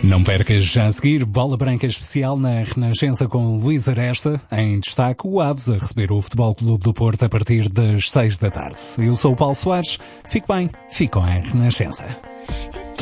Não percas já a seguir Bola Branca especial na Renascença com Luís Aresta. Em destaque, o Aves a receber o Futebol Clube do Porto a partir das 6 da tarde. Eu sou o Paulo Soares. Fique bem, fique com a Renascença.